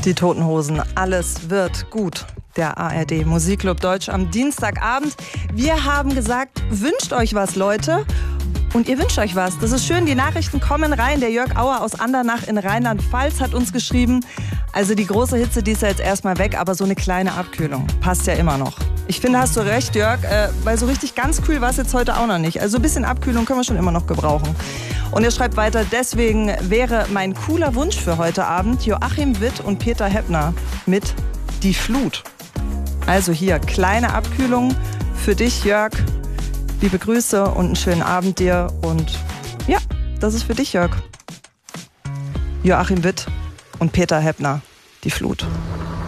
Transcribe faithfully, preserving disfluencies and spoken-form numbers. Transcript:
Die Toten Hosen, alles wird gut. Der A R D Musikclub Deutsch am Dienstagabend. Wir haben gesagt, wünscht euch was, Leute. Und ihr wünscht euch was. Das ist schön, die Nachrichten kommen rein. Der Jörg Auer aus Andernach in Rheinland-Pfalz hat uns geschrieben, also die große Hitze, die ist ja jetzt erstmal weg, aber so eine kleine Abkühlung passt ja immer noch. Ich finde, hast du recht, Jörg, äh, weil so richtig ganz kühl war es jetzt heute auch noch nicht. Also ein bisschen Abkühlung können wir schon immer noch gebrauchen. Und er schreibt weiter, deswegen wäre mein cooler Wunsch für heute Abend Joachim Witt und Peter Heppner mit Die Flut. Also hier, kleine Abkühlung für dich, Jörg. Liebe Grüße und einen schönen Abend dir. Und ja, das ist für dich, Jörg. Joachim Witt und Peter Heppner, Die Flut.